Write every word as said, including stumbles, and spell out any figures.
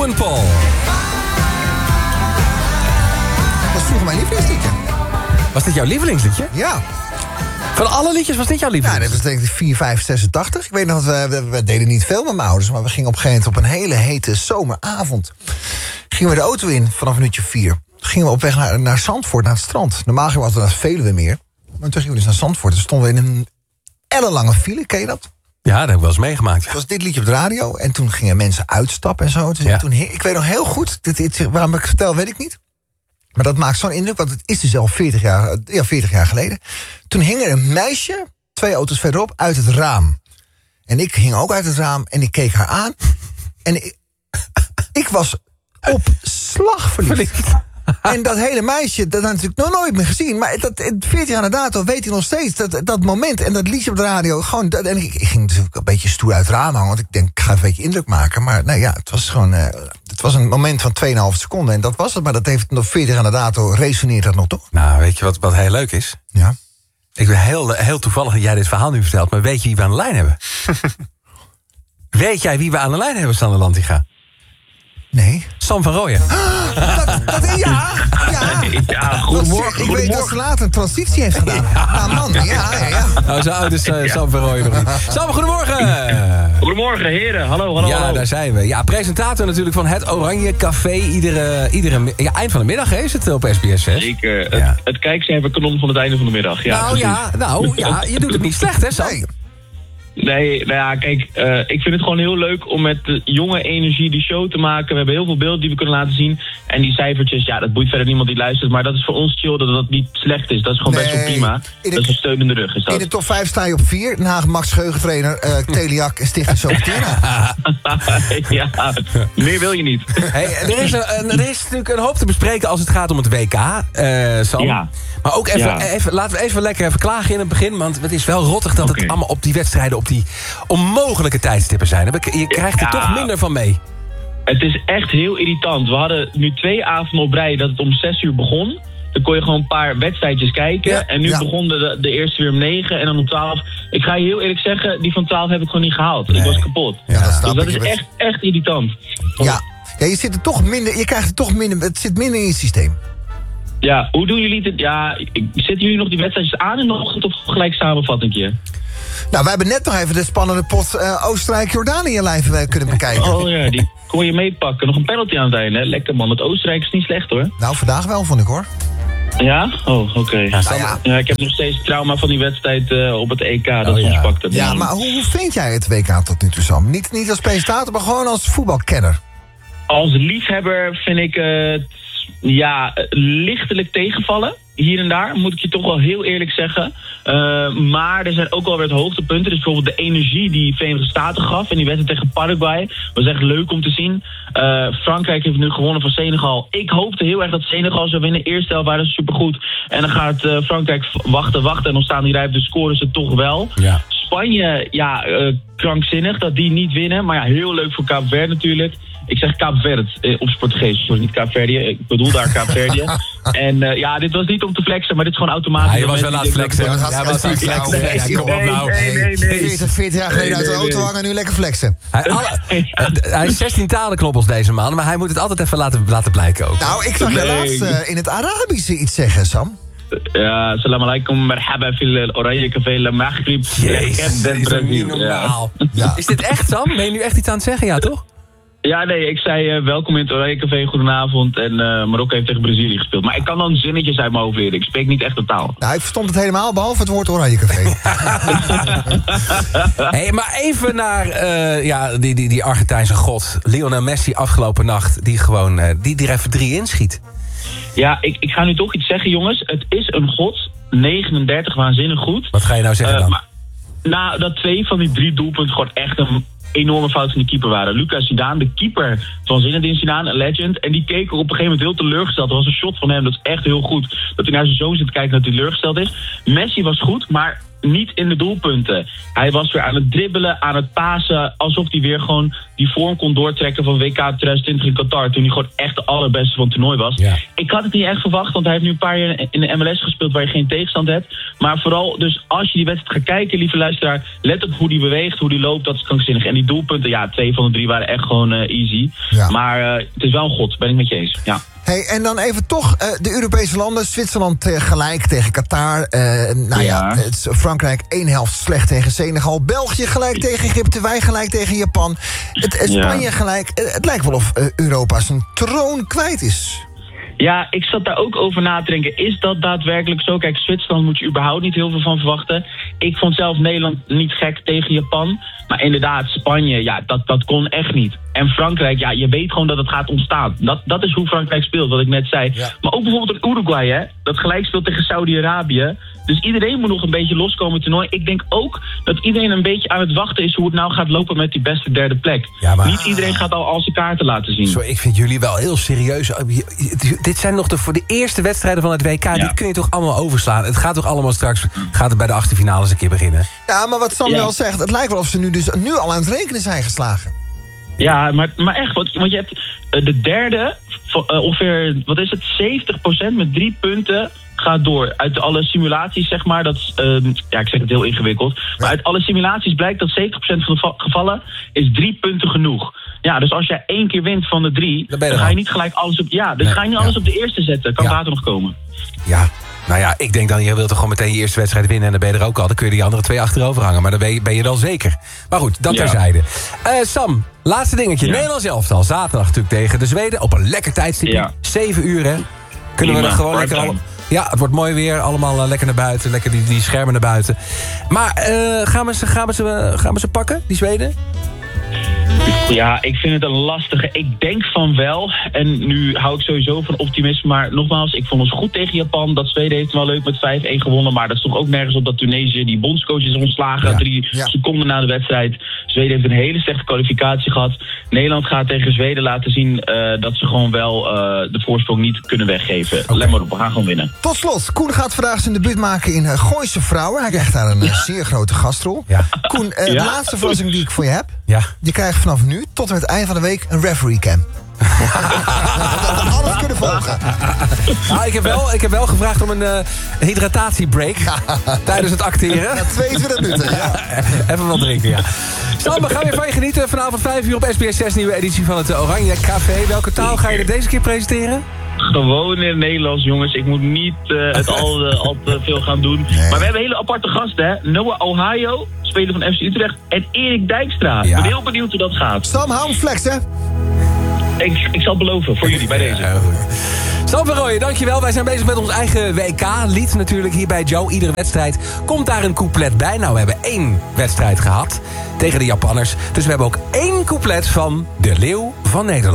Owen Paul. Dat was vroeger mijn lievelingsliedje. Was dit jouw lievelingsliedje? Ja. Van alle liedjes was dit jouw Ja, lievelings? dat was denk ik vier, vijf, zesentachtig. Ik weet nog, dat we, we, we deden niet veel met mijn ouders... maar we gingen op een gegeven moment op een hele hete zomeravond... gingen we de auto in vanaf een uurtje vier. Gingen we op weg naar, naar Zandvoort, naar het strand. Normaal gingen we altijd naar Veluwe meer. Maar toen gingen we dus naar Zandvoort. Toen stonden we in een ellenlange file, ken je dat? Ja, dat heb ik wel eens meegemaakt. Het was dit liedje op de radio en toen gingen mensen uitstappen en zo. Dus Ja. toen, ik weet nog heel goed, dit, dit, waarom ik het vertel weet ik niet... maar dat maakt zo'n indruk, want het is dus al veertig jaar, ja, veertig jaar geleden. Toen hing er een meisje, twee auto's verderop, uit het raam. En ik hing ook uit het raam en ik keek haar aan. En ik, ik was op slag verliefd. En dat hele meisje, dat had ik natuurlijk nog nooit meer gezien. Maar dat, veertig jaar na dato weet ik nog steeds dat, dat moment en dat liedje op de radio. Gewoon, dat, en ik, ik ging natuurlijk een beetje stoer uit het raam hangen. Want ik denk, ik ga even een beetje indruk maken. Maar nou ja, het was gewoon uh, het was een moment van twee komma vijf seconden. En dat was het. Maar dat heeft nog veertig jaar na dato resoneert dat nog toch? Nou, weet je wat, wat heel leuk is? Ja. Ik ben heel, heel toevallig dat jij dit verhaal nu vertelt. Maar weet je wie we aan de lijn hebben? Weet jij wie we aan de lijn hebben, Sander Lantinga? Nee. Sam van Rooyen. Dat, dat, ja, ja. Ja, goedemorgen. Ik weet dat ze later een transitie heeft gedaan. Ja, man, ja, ja, ja. Nou, zo oud is uh, Sam van Rooyen nog niet. Sam, goedemorgen. Goedemorgen, heren. Hallo, hallo, Ja, hallo. daar zijn we. Ja, presentator natuurlijk van het Oranje Café. Iedere, iedere ja, eind van de middag hè, is het op S B S zes. Zeker. Ja. Het, het kijkcijferkanon van het einde van de middag. Ja, nou precies. ja, nou ja, je doet het niet slecht hè, Sam? Nee. Nee, nou ja, kijk, uh, ik vind het gewoon heel leuk om met de jonge energie die show te maken. We hebben heel veel beelden die we kunnen laten zien. En die cijfertjes, ja, dat boeit verder niemand die luistert. Maar dat is voor ons chill dat dat niet slecht is. Dat is gewoon Nee. best wel prima. In de- Dat is een steun in de rug, is dat. In de top vijf sta je op vier. Den Haag, Max Geheugentrainer, uh, Teliak en Stichting Sopetera. Ja, meer wil je niet. Hey, er, is een, een- er is natuurlijk een hoop te bespreken als het gaat om het W K, uh, Sam. Ja. Maar ook even, Ja. even, laten we even lekker even klagen in het begin. Want het is wel rottig dat Oké. het allemaal op die wedstrijden... op die onmogelijke tijdstippen zijn. Je krijgt er Ja. toch minder van mee. Het is echt heel irritant. We hadden nu twee avonden op rij dat het om zes uur begon. Dan kon je gewoon een paar wedstrijdjes kijken. Ja, en nu ja. begon de, de eerste weer om negen en dan om twaalf. Ik ga je heel eerlijk zeggen, die van twaalf heb ik gewoon niet gehaald. Nee. Ik was kapot. Ja, dat snap dus dat ik. is echt, echt irritant. Ja. Ja, je zit er toch minder, je krijgt er toch minder, het zit minder in je systeem. Ja, hoe doen jullie dit? Ja, ik- zetten jullie nog die wedstrijdjes aan in de ochtend of gelijk samenvattingje? Nou, wij hebben net nog even de spannende pot uh, Oostenrijk-Jordanië live uh, kunnen bekijken. Oh ja, die kon je meepakken. Nog een penalty aan het einde, hè? Lekker man. Het Oostenrijk is niet slecht hoor. Nou, vandaag wel, vond ik hoor. Ja? Oh, oké. Ja, Nou Sam, ja, Ja, ik heb nog steeds trauma van die wedstrijd uh, op het E K. Dat Oh, ons ja. pakte. ja maar hoe, hoe vind jij het W K tot nu toe, Sam? Niet, niet als presentator, maar gewoon als voetbalkenner. Als liefhebber vind ik het ja, lichtelijk tegenvallen. Hier en daar, moet ik je toch wel heel eerlijk zeggen. Uh, maar er zijn ook wel weer het hoogtepunten. Dus bijvoorbeeld de energie die Verenigde Staten gaf in die wedstrijd tegen Paraguay was echt leuk om te zien. Uh, Frankrijk heeft nu gewonnen van Senegal. Ik hoopte heel erg dat Senegal zou winnen. Eerste helft waren ze supergoed. En dan gaat uh, Frankrijk wachten, wachten en dan staan die rijp. Dus scoren ze toch wel. Ja. Spanje, ja, uh, krankzinnig dat die niet winnen. Maar ja, heel leuk voor Kaap Verde natuurlijk. Ik zeg Kaap Verde eh, op zijn Portugees, sorry, niet Kaap Verdië. Ik bedoel daar Kaap Verdië. En uh, ja, dit was niet om te flexen, maar dit is gewoon automatisch. Ja, je was wel aan het flexen. Ja, dat Ja, had- was aan het ja, flexen. nee, Ja, kom op nou. nee, nee, nee. veertig, veertig jaar geleden uit de Nee, nee, auto nee. hangen en nu lekker flexen. Hij, alle- hij is zestien talenknobbels deze man, maar hij moet het altijd even laten, laten blijken ook. Nou, ik zag je Nee. laatst uh, in het Arabische iets zeggen, Sam. Ja, salam alaikum, marhaba fil oranje café la maghrib. Jezus, dat is toch niet normaal. Ja. Is dit echt, Sam? Ben je nu echt iets aan het zeggen? Ja, toch? Ja, nee, ik zei uh, welkom in het Oranje Café, goedenavond. En uh, Marokko heeft tegen Brazilië gespeeld. Maar ik kan dan zinnetjes uit mijn hoofd leren. Ik spreek niet echt de taal. Nou, ik verstond het helemaal, behalve het woord Oranje Café. Hey, maar even naar uh, ja, die, die, die Argentijnse god. Lionel Messi afgelopen nacht. Die gewoon uh, die, die er even drie inschiet. Ja, ik, ik ga nu toch iets zeggen, jongens. Het is een god. negenendertig, waanzinnig goed. Wat ga je nou zeggen Uh, dan? maar, nou, dat twee van die drie doelpunten gewoon echt een enorme fout van de keeper waren. Lucas Zidane, de keeper van Zinedine Zidane, een legend. En die keek ook op een gegeven moment heel teleurgesteld. Er was een shot van hem, dat is echt heel goed. Dat hij naar zijn zoon zit te kijken dat hij teleurgesteld is. Messi was goed, maar niet in de doelpunten. Hij was weer aan het dribbelen, aan het pasen, alsof hij weer gewoon die vorm kon doortrekken van W K twintig twintig in Qatar, toen hij gewoon echt de allerbeste van het toernooi was. Ja. Ik had het niet echt verwacht, want hij heeft nu een paar jaar in de M L S gespeeld waar je geen tegenstand hebt. Maar vooral, dus als je die wedstrijd gaat kijken, lieve luisteraar, let op hoe die beweegt, hoe die loopt, dat is krankzinnig. En die doelpunten, ja, twee van de drie waren echt gewoon uh, easy. Ja. Maar uh, het is wel een god, ben ik met je eens. Ja. Hey, en dan even toch uh, de Europese landen. Zwitserland uh, gelijk tegen Qatar. Uh, nou ja, Ja. het is Frankrijk één helft slecht tegen Senegal. België gelijk tegen Egypte. Wij gelijk tegen Japan. Het, uh, Spanje Ja. gelijk. Uh, het lijkt wel of uh, Europa zijn troon kwijt is. Ja, ik zat daar ook over na te denken. Is dat daadwerkelijk zo? Kijk, Zwitserland moet je überhaupt niet heel veel van verwachten. Ik vond zelf Nederland niet gek tegen Japan. Maar inderdaad, Spanje, ja, dat, dat kon echt niet. En Frankrijk, ja, je weet gewoon dat het gaat ontstaan. Dat, dat is hoe Frankrijk speelt, wat ik net zei. Ja. Maar ook bijvoorbeeld een Uruguay, hè, dat gelijk speelt tegen Saudi-Arabië. Dus iedereen moet nog een beetje loskomen in het toernooi. Ik denk ook dat iedereen een beetje aan het wachten is hoe het nou gaat lopen met die beste derde plek. Ja, maar- Niet iedereen gaat al al zijn kaarten laten zien. Zo, ik vind jullie wel heel serieus. Dit zijn nog de, voor de eerste wedstrijden van het W K. Ja. Dit kun je toch allemaal overslaan. Het gaat toch allemaal straks, gaat het bij de achtste finales een keer beginnen. Ja, maar wat Samuel Ja. zegt, het lijkt wel of ze nu, dus, nu al aan het rekenen zijn geslagen. Ja, maar, maar echt, want, want je hebt uh, de derde, uh, ongeveer, wat is het, zeventig procent met drie punten gaat door. Uit alle simulaties, zeg maar, dat is, uh, ja, ik zeg het heel ingewikkeld, maar uit alle simulaties blijkt dat zeventig procent van de va- gevallen is drie punten genoeg. Ja, dus als jij één keer wint van de drie, Dan ben je dan er ga je al. niet gelijk alles op, ja, dus Nee, ga je niet alles ja. op de eerste zetten. Kan Ja. later nog komen. Ja, nou ja, ik denk dan, je wilt toch gewoon meteen je eerste wedstrijd winnen en dan ben je er ook al. Dan kun je die andere twee achterover hangen, maar dan ben je, ben je wel zeker. Maar goed, dat Ja. terzijde. Uh, Sam, laatste dingetje. Ja. Nederlands elftal, zaterdag natuurlijk tegen de Zweden. Op een lekker tijdstip. Ja. Zeven uur, hè? Kunnen we Prima, er gewoon lekker... primetime. Al... Ja, het wordt mooi weer. Allemaal uh, lekker naar buiten. Lekker die, die schermen naar buiten. Maar uh, gaan, we ze, gaan, we ze, gaan we ze pakken, die Zweden? Ja, ik vind het een lastige. Ik denk van wel. En nu hou ik sowieso van optimisme. Maar nogmaals, ik vond ons goed tegen Japan. Dat Zweden heeft wel leuk met vijf één gewonnen. Maar dat is toch ook nergens op dat Tunesië die bondscoach is ontslagen. Ja, Drie ja. seconden na de wedstrijd. Zweden heeft een hele slechte kwalificatie gehad. Nederland gaat tegen Zweden laten zien uh, dat ze gewoon wel uh, de voorsprong niet kunnen weggeven. Okay. Let maar op, we gaan gewoon winnen. Tot slot, Koen gaat vandaag zijn debuut maken in uh, Gooise Vrouwen. Hij krijgt daar een uh, zeer grote gastrol. Ja. Koen, uh, de Ja. laatste verrassing die ik voor je heb. Ja. Je krijgt vanaf nu tot en met het eind van de week een referee cam. Dat we alles kunnen volgen. Nou, ik, heb wel, ik heb wel gevraagd om een uh, hydratatiebreak tijdens het acteren. Ja, tweeëntwintig minuten. Ja. Even wat drinken, ja. Sam, we gaan weer van je genieten. Vanavond vijf uur op S B S zes, nieuwe editie van het uh, Oranje Café. Welke taal ga je er deze keer presenteren? Gewoon in het Nederlands, jongens. Ik moet niet uh, het al, uh, al te veel gaan doen. Nee. Maar we hebben hele aparte gasten, hè. Noah Ohio, speler van F C Utrecht. En Erik Dijkstra. Ja. Ik ben heel benieuwd hoe dat gaat. Sam, hou hem flex, hè? Ik, ik zal het beloven voor jullie bij deze. Ja, goed. Sam van Rooyen, dankjewel. Wij zijn bezig met ons eigen W K-lied natuurlijk hier bij Joe. Iedere wedstrijd komt daar een couplet bij. Nou, we hebben één wedstrijd gehad tegen de Japanners. Dus we hebben ook één couplet van de Leeuw van Nederland.